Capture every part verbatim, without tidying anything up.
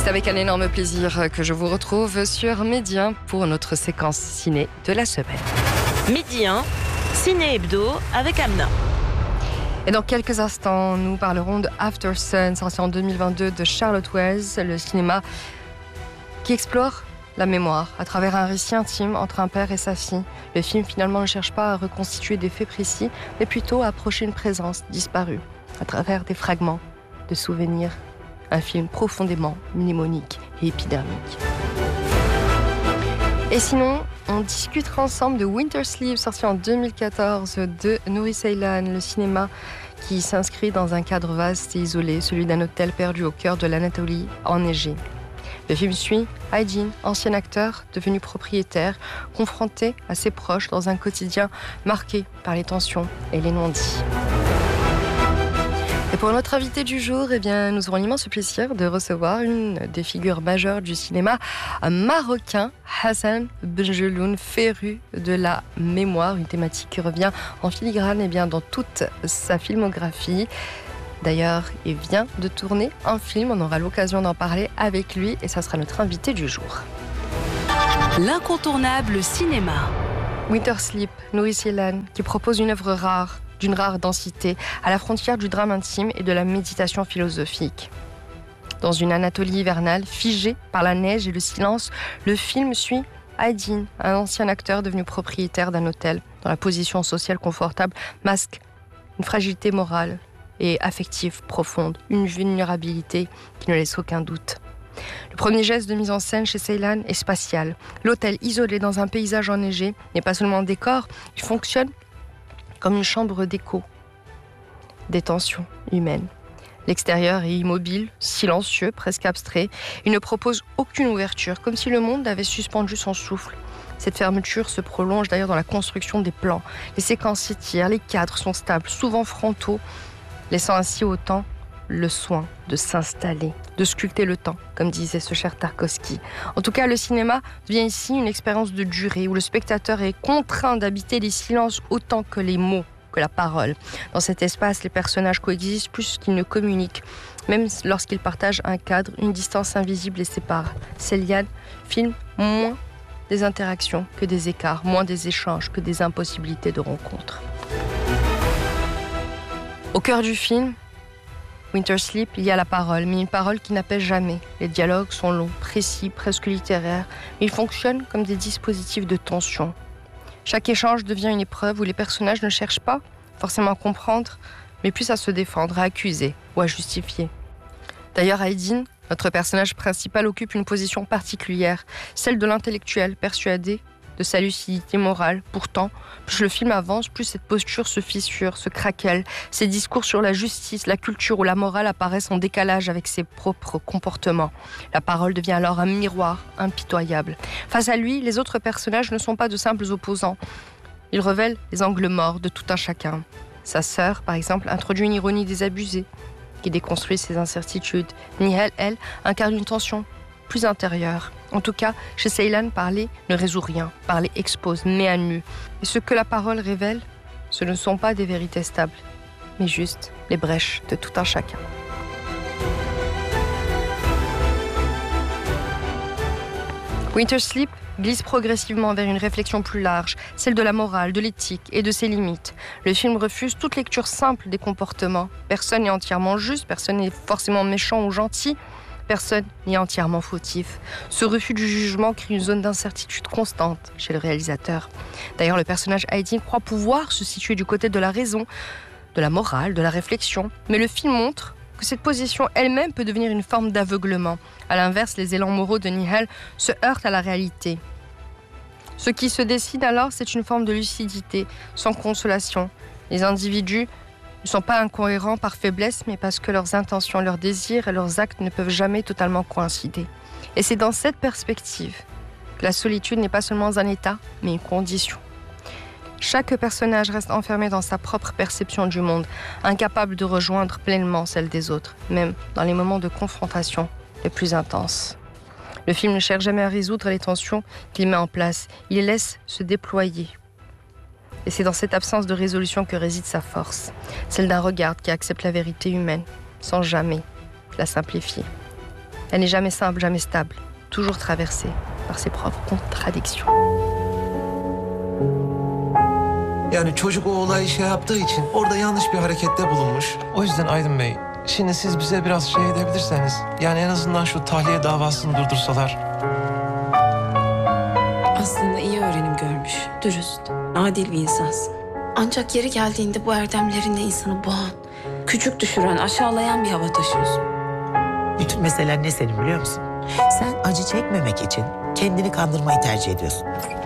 C'est avec un énorme plaisir que je vous retrouve sur Midi un pour notre séquence ciné de la semaine. Midi un, Ciné Hebdo avec Amna. Et dans quelques instants, nous parlerons de After Sun, sorti en deux mille vingt-deux de Charlotte Wells, le cinéma qui explore la mémoire à travers un récit intime entre un père et sa fille. Le film finalement ne cherche pas à reconstituer des faits précis, mais plutôt à approcher une présence disparue à travers des fragments de souvenirs. Un film profondément mnémonique et épidermique. Et sinon, on discutera ensemble de Winter Sleep, sorti en deux mille quatorze de Nouri Ceylan, le cinéma qui s'inscrit dans un cadre vaste et isolé, celui d'un hôtel perdu au cœur de l'Anatolie enneigée. Le film suit Aydin, ancien acteur devenu propriétaire, confronté à ses proches dans un quotidien marqué par les tensions et les non-dits. Et pour notre invité du jour, eh bien, nous aurons l'immense plaisir de recevoir une des figures majeures du cinéma marocain, Hassan Benjeloun, féru de la mémoire, une thématique qui revient en filigrane eh bien, dans toute sa filmographie. D'ailleurs, il vient de tourner un film, on aura l'occasion d'en parler avec lui et ça sera notre invité du jour. L'incontournable cinéma. Winter Sleep, Nouri Ceylan, qui propose une œuvre rare, d'une rare densité, à la frontière du drame intime et de la méditation philosophique. Dans une Anatolie hivernale, figée par la neige et le silence, le film suit Aydin, un ancien acteur devenu propriétaire d'un hôtel, dont la position sociale confortable masque une fragilité morale et affective profonde, une vulnérabilité qui ne laisse aucun doute. Le premier geste de mise en scène chez Ceylan est spatial. L'hôtel isolé dans un paysage enneigé n'est pas seulement un décor, il fonctionne comme une chambre d'écho, des tensions humaines. L'extérieur est immobile, silencieux, presque abstrait. Il ne propose aucune ouverture, comme si le monde avait suspendu son souffle. Cette fermeture se prolonge d'ailleurs dans la construction des plans. Les séquences s'étirent, les cadres sont stables, souvent frontaux, laissant ainsi au temps le soin de s'installer, de sculpter le temps, comme disait ce cher Tarkovsky. En tout cas, le cinéma devient ici une expérience de durée, où le spectateur est contraint d'habiter les silences autant que les mots, que la parole. Dans cet espace, les personnages coexistent plus qu'ils ne communiquent, même lorsqu'ils partagent un cadre, une distance invisible les sépare. Ceylan filme moins des interactions que des écarts, moins des échanges que des impossibilités de rencontres. Au cœur du film, Winter Sleep, il y a la parole, mais une parole qui n'apaise jamais. Les dialogues sont longs, précis, presque littéraires, mais ils fonctionnent comme des dispositifs de tension. Chaque échange devient une épreuve où les personnages ne cherchent pas forcément à comprendre, mais plus à se défendre, à accuser ou à justifier. D'ailleurs, Aydin, notre personnage principal, occupe une position particulière, celle de l'intellectuel persuadé de sa lucidité morale. Pourtant, plus le film avance, plus cette posture se fissure, se craquelle. Ses discours sur la justice, la culture ou la morale apparaissent en décalage avec ses propres comportements. La parole devient alors un miroir impitoyable. Face à lui, les autres personnages ne sont pas de simples opposants. Ils révèlent les angles morts de tout un chacun. Sa sœur, par exemple, introduit une ironie désabusée qui déconstruit ses incertitudes. Nihal, elle, incarne une tension plus intérieure. En tout cas, chez Ceylan, parler ne résout rien. Parler expose, met à nu. Et ce que la parole révèle, ce ne sont pas des vérités stables, mais juste les brèches de tout un chacun. Winter Sleep glisse progressivement vers une réflexion plus large, celle de la morale, de l'éthique et de ses limites. Le film refuse toute lecture simple des comportements. Personne n'est entièrement juste, personne n'est forcément méchant ou gentil. Personne n'est entièrement fautif. Ce refus du jugement crée une zone d'incertitude constante chez le réalisateur. D'ailleurs, le personnage Aydin croit pouvoir se situer du côté de la raison, de la morale, de la réflexion. Mais le film montre que cette position elle-même peut devenir une forme d'aveuglement. À l'inverse, les élans moraux de Nihal se heurtent à la réalité. Ce qui se dessine alors, c'est une forme de lucidité, sans consolation. Les individus ne sont pas incohérents par faiblesse, mais parce que leurs intentions, leurs désirs et leurs actes ne peuvent jamais totalement coïncider. Et c'est dans cette perspective que la solitude n'est pas seulement un état, mais une condition. Chaque personnage reste enfermé dans sa propre perception du monde, incapable de rejoindre pleinement celle des autres, même dans les moments de confrontation les plus intenses. Le film ne cherche jamais à résoudre les tensions qu'il met en place, il les laisse se déployer. Et c'est dans cette absence de résolution que réside sa force, celle d'un regard qui accepte la vérité humaine, sans jamais la simplifier. Elle n'est jamais simple, jamais stable, toujours traversée par ses propres contradictions. Yani çocuk o olayı şey yaptığı için orada yanlış bir harekette bulunmuş. O yüzden Aydın Bey, şimdi siz bize biraz şey edebilirseniz, yani en azından şu tahliye davasını durdursalar. Aslında iyi öğrenim görmüş, dürüst, adil bir insansın. Ancak yeri geldiğinde bu erdemlerinle insanı boğan, küçük düşüren, aşağılayan bir hava taşıyorsun. Bütün mesele ne senin biliyor musun? Sen acı çekmemek için kendini kandırmayı tercih ediyorsun.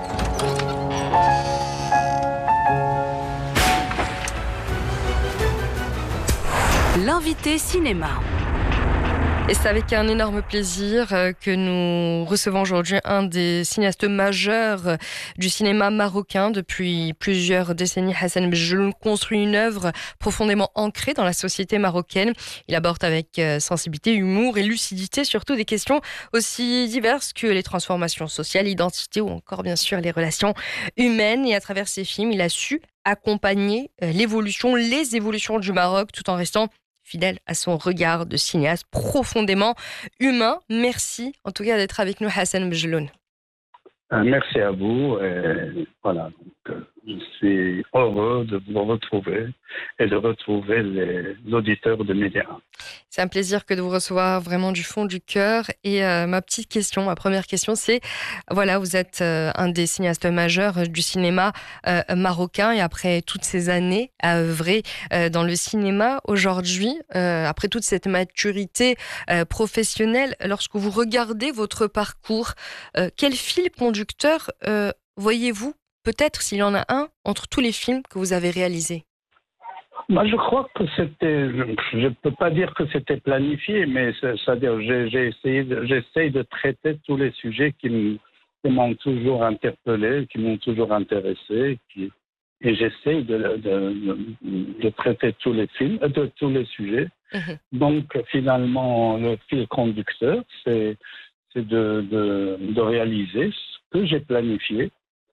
L'invité cinéma. Et c'est avec un énorme plaisir que nous recevons aujourd'hui un des cinéastes majeurs du cinéma marocain. Depuis plusieurs décennies, Hassan Benjelloun construit une œuvre profondément ancrée dans la société marocaine. Il aborde avec sensibilité, humour et lucidité surtout des questions aussi diverses que les transformations sociales, l'identité ou encore bien sûr les relations humaines. Et à travers ses films, il a su accompagner l'évolution, les évolutions du Maroc tout en restant fidèle à son regard de cinéaste profondément humain. Merci en tout cas d'être avec nous, Hassan Benjelloun. Merci à vous. Et voilà, donc, je suis heureux de vous retrouver et de retrouver les auditeurs de médias. C'est un plaisir que de vous recevoir vraiment du fond du cœur. Et euh, ma petite question, ma première question, c'est, voilà, vous êtes euh, un des cinéastes majeurs du cinéma euh, marocain et après toutes ces années à œuvrer euh, dans le cinéma, aujourd'hui, euh, après toute cette maturité euh, professionnelle, lorsque vous regardez votre parcours, euh, quel fil conducteur euh, voyez-vous, peut-être s'il y en a un, entre tous les films que vous avez réalisés? Moi, je crois que c'était, je ne peux pas dire que c'était planifié, mais c'est-à-dire j'ai, j'ai essayé, de, j'essaye de traiter tous les sujets qui, m, qui m'ont toujours interpellé, qui m'ont toujours intéressé, qui, et j'essaye de, de, de, de traiter tous les films, de tous les sujets. Mmh. Donc, finalement, le fil conducteur, c'est, c'est de, de, de réaliser ce que j'ai planifié.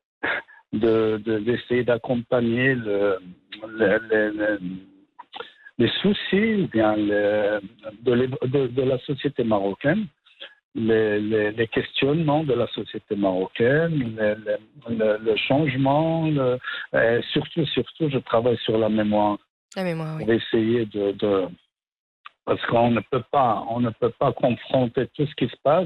De, de, d'essayer d'accompagner le, le, le, le, les soucis bien le, de, de, de la société marocaine, les, les, les questionnements de la société marocaine, le, le, le changement, le, et surtout, surtout, je travaille sur la mémoire. La mémoire, oui. Pour essayer de, de... Parce qu'on ne peut pas, on ne peut pas confronter tout ce qui se passe.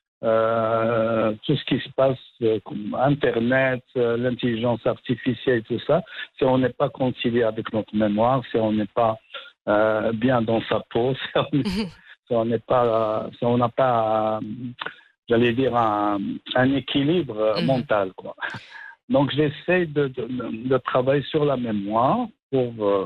Euh, tout ce qui se passe, euh, comme Internet, euh, l'intelligence artificielle, tout ça, si on n'est pas concilié avec notre mémoire, si on n'est pas euh, bien dans sa peau, si on si on n'est pas, si on n'a pas, euh, j'allais dire, un, un équilibre mm-hmm. mental, quoi. Donc j'essaie de, de, de travailler sur la mémoire pour euh,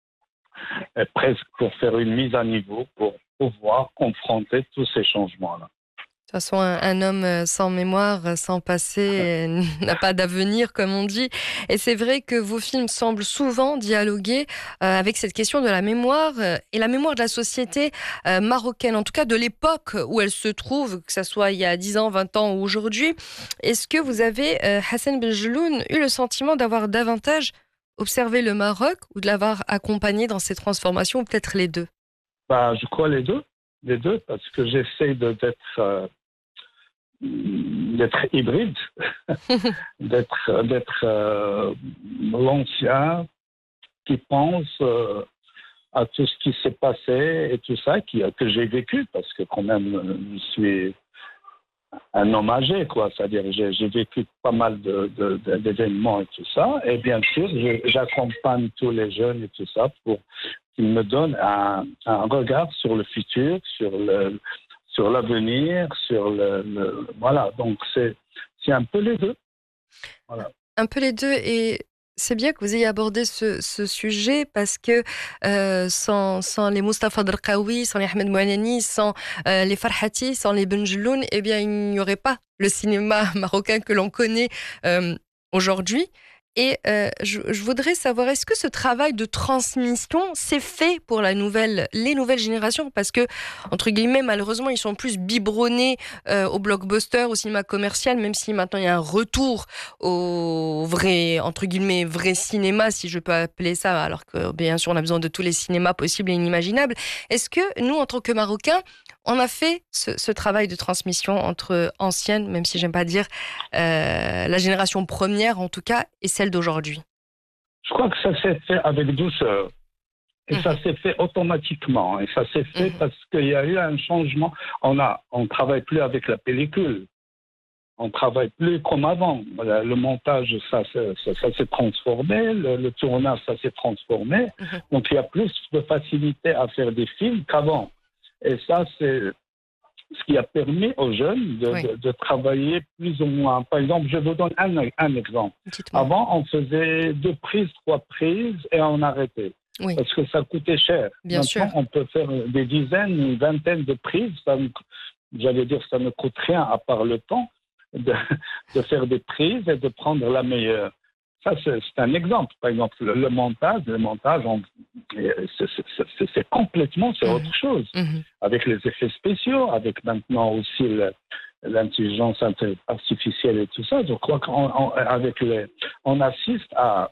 presque pour faire une mise à niveau, pour pouvoir confronter tous ces changements-là. De toute façon, un, un homme sans mémoire, sans passé, n'a pas d'avenir, comme on dit. Et c'est vrai que vos films semblent souvent dialoguer euh, avec cette question de la mémoire euh, et la mémoire de la société euh, marocaine, en tout cas de l'époque où elle se trouve, que ce soit il y a dix ans, vingt ans ou aujourd'hui. Est-ce que vous avez, euh, Hassan Benjelloun, eu le sentiment d'avoir davantage observé le Maroc ou de l'avoir accompagné dans ses transformations, ou peut-être les deux? Bah, je crois les deux. Les deux, parce que j'essaie de, d'être... Euh... d'être hybride, d'être, d'être euh, l'ancien qui pense euh, à tout ce qui s'est passé et tout ça qui, que j'ai vécu, parce que quand même je suis un homme âgé, quoi. C'est-à-dire j'ai, j'ai vécu pas mal de, de, de, d'événements et tout ça, et bien sûr je, j'accompagne tous les jeunes et tout ça pour qu'ils me donnent un, un regard sur le futur, sur le sur l'avenir, sur le, le... Voilà, donc c'est, c'est un peu les deux. Voilà. Un peu les deux, et c'est bien que vous ayez abordé ce, ce sujet, parce que euh, sans, sans les Mustapha Darqaoui, sans les Ahmed Mouanani, sans euh, les Farhati, sans les Benjelloun, eh bien il n'y aurait pas le cinéma marocain que l'on connaît euh, aujourd'hui. Et euh, je, je voudrais savoir, est-ce que ce travail de transmission s'est fait pour la nouvelle, les nouvelles générations? Parce que, entre guillemets, malheureusement, ils sont plus biberonnés euh, au blockbuster, au cinéma commercial, même si maintenant il y a un retour au vrai, entre guillemets, vrai cinéma, si je peux appeler ça, alors que bien sûr on a besoin de tous les cinémas possibles et inimaginables. Est-ce que nous, en tant que Marocains, on a fait ce, ce travail de transmission entre anciennes, même si j'aime pas dire euh, la génération première en tout cas, et celle d'aujourd'hui? Je crois que ça s'est fait avec douceur. Et mmh. ça s'est fait automatiquement. Et ça s'est fait mmh. parce qu'il y a eu un changement. On a, on travaille plus avec la pellicule. On travaille plus comme avant. Le montage, ça, ça, ça, ça s'est transformé. Le, le tournage, ça s'est transformé. Mmh. Donc il y a plus de facilité à faire des films qu'avant. Et ça, c'est ce qui a permis aux jeunes de, oui. de, de travailler plus ou moins. Par exemple, je vous donne un, un exemple. Avant, on faisait deux prises, trois prises et on arrêtait. Oui. Parce que ça coûtait cher. Bien Maintenant, sûr. on peut faire des dizaines, une vingtaine de prises. Ça, j'allais dire, ça ne coûte rien à part le temps de, de faire des prises et de prendre la meilleure. Ça, c'est, c'est un exemple. Par exemple, le, le montage, le montage, on, c'est, c'est, c'est, c'est complètement, c'est mmh. autre chose. Mmh. Avec les effets spéciaux, avec maintenant aussi le, l'intelligence artificielle et tout ça, je crois qu'avec les, on assiste à,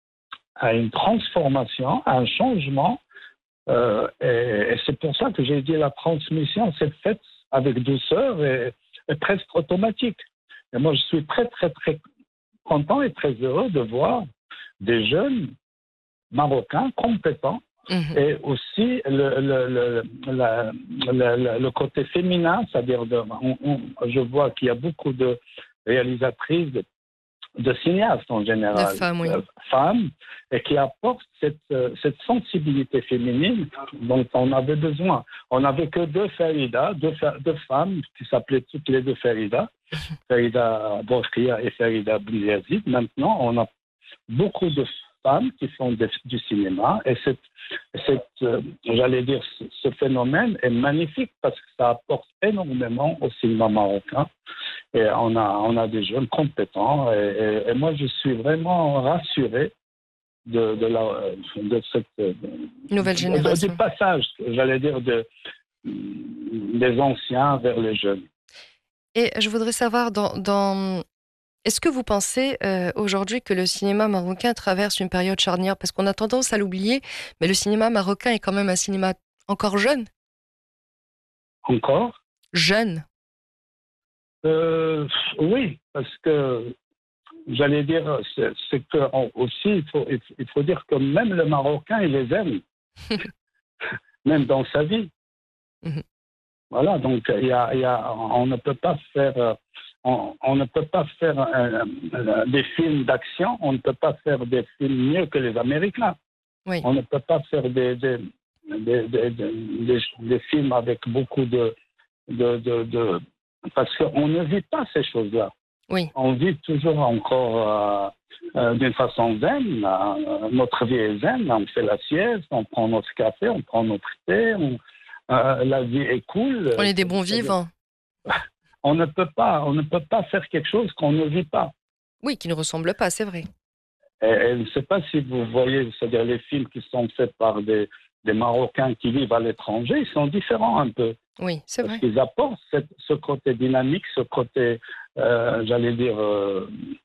à une transformation, à un changement. Euh, et, et c'est pour ça que j'ai dit la transmission s'est faite avec douceur et, et presque automatique. Et moi, je suis très, très, très content et très heureux de voir des jeunes Marocains compétents mmh. et aussi le, le, le, la, le, le côté féminin, c'est-à-dire de, on, on, je vois qu'il y a beaucoup de réalisatrices, de, de cinéastes en général, de femmes, oui. euh, femmes, et qui apportent cette, euh, cette sensibilité féminine dont on avait besoin. On n'avait que deux Farida, deux, deux femmes qui s'appelaient toutes les deux Farida. Farida Borkia et Farida Bliazid. Maintenant, on a beaucoup de femmes qui font de, du cinéma et cette, cette euh, j'allais dire, ce, ce phénomène est magnifique parce que ça apporte énormément au cinéma marocain et on a, on a des jeunes compétents et, et, et moi je suis vraiment rassuré de, de, la, de cette de, nouvelle génération. Du passage, j'allais dire, de, des anciens vers les jeunes. Et je voudrais savoir, dans, dans... est-ce que vous pensez euh, aujourd'hui que le cinéma marocain traverse une période charnière? Parce qu'on a tendance à l'oublier, mais le cinéma marocain est quand même un cinéma encore jeune. Encore Jeune. euh, Oui, parce que j'allais dire, c'est, c'est que on, aussi, il faut, il faut dire que même le Marocain, il les aime, même dans sa vie. Mm-hmm. Voilà, donc il y a, il y a, on ne peut pas faire, on, on ne peut pas faire euh, euh, des films d'action, on ne peut pas faire des films mieux que les Américains. Oui. On ne peut pas faire des, des, des, des, des, des films avec beaucoup de, de, de, de parce qu'on ne vit pas ces choses-là. Oui. On vit toujours encore euh, euh, d'une façon zen. Euh, notre vie est zen, on fait la sieste, on prend notre café, on prend notre thé. On, Euh, la vie est cool. On est des bons vivants. On ne peut pas, on ne peut pas faire quelque chose qu'on ne vit pas. Oui, qui ne ressemble pas, c'est vrai. Et, et je ne sais pas si vous voyez, c'est-à-dire les films qui sont faits par des, des Marocains qui vivent à l'étranger, ils sont différents un peu. Oui, c'est vrai. Parce qu'ils apportent cette, ce côté dynamique, ce côté, euh, j'allais dire, euh,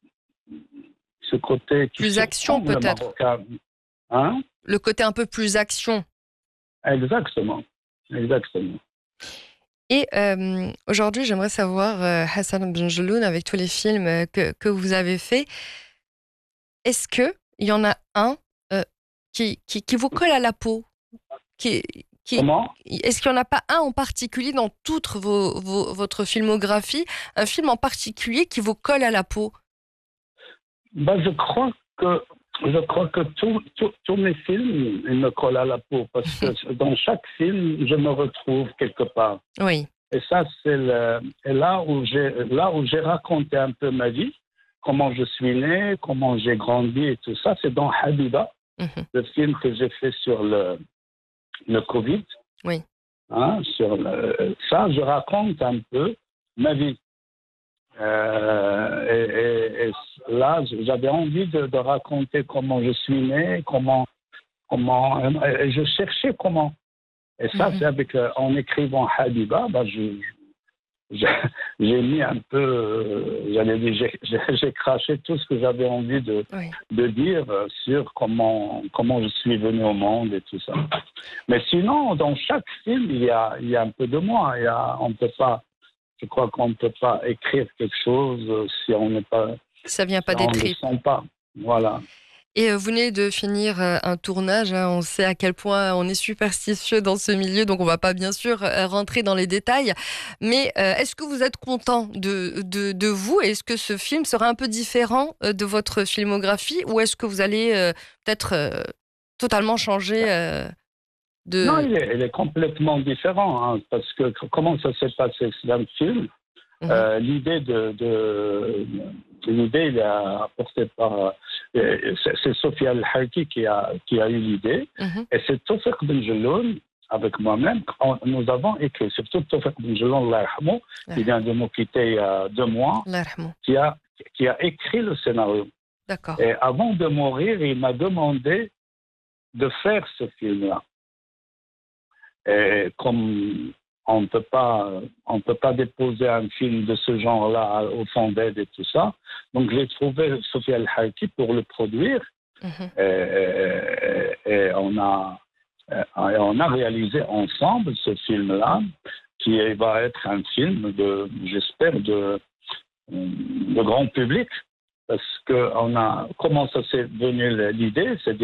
ce côté qui plus action peut-être. Hein? Le côté un peu plus action. Exactement. Exactement. Et euh, aujourd'hui, j'aimerais savoir, euh, Hassan Benjeloun, avec tous les films euh, que, que vous avez faits, est-ce qu'il y en a un euh, qui, qui, qui vous colle à la peau qui, qui, Comment? Est-ce qu'il n'y en a pas un en particulier dans toute vos, vos, votre filmographie, un film en particulier qui vous colle à la peau? Ben, je crois que Je crois que tous tout, tout mes films, ils me collent à la peau parce que dans chaque film, je me retrouve quelque part. Oui. Et ça, c'est le, et là où j'ai, là où j'ai raconté un peu ma vie, comment je suis né, comment j'ai grandi et tout ça, c'est dans Habiba, mm-hmm. le film que j'ai fait sur le, le Covid. Oui. Hein, sur le, ça, je raconte un peu ma vie. Euh, et, et, et là, j'avais envie de, de raconter comment je suis né, comment, comment, et je cherchais comment. Et ça, mm-hmm. c'est avec, euh, en écrivant Habiba, bah, je, je, j'ai mis un peu, euh, j'allais dire, j'ai, j'ai, j'ai craché tout ce que j'avais envie de, oui. de dire sur comment, comment je suis venu au monde et tout ça. Mais sinon, dans chaque film, il y a, il y a un peu de moi. Il y a, on peut pas, je crois qu'on ne peut pas écrire quelque chose si on n'est pas, ça vient pas si des on ne le tripes. sent pas. Voilà. Et vous venez de finir un tournage, hein, on sait à quel point on est superstitieux dans ce milieu, donc on ne va pas bien sûr rentrer dans les détails. Mais euh, est-ce que vous êtes content de, de, de vous? Est-ce que ce film sera un peu différent de votre filmographie? Ou est-ce que vous allez euh, peut-être euh, totalement changer euh, de... Non, il est, il est complètement différent, hein, parce que comment ça s'est passé? C'est un film. Mmh. Euh, l'idée de, de l'idée il est apportée par euh, c'est, c'est Sophia Al-Harki qui a qui a eu l'idée mmh. et c'est Tawfiq Ben Jelloun avec moi-même on, nous avons écrit, surtout Tawfiq Ben Jelloun Allah yarhamou, qui vient de nous quitter il y a deux mois, qui a qui a écrit le scénario. D'accord. Et avant de mourir, il m'a demandé de faire ce film-là. Et comme on ne peut pas, on peut pas déposer un film de ce genre-là au fond d'aide et tout ça. Donc, j'ai trouvé Sophia Al-Harki pour le produire. Mm-hmm. et, et, et on a, et on a réalisé ensemble ce film-là, qui va être un film de, j'espère, de, de grand public. Parce que on a, comment ça s'est venu l'idée, c'est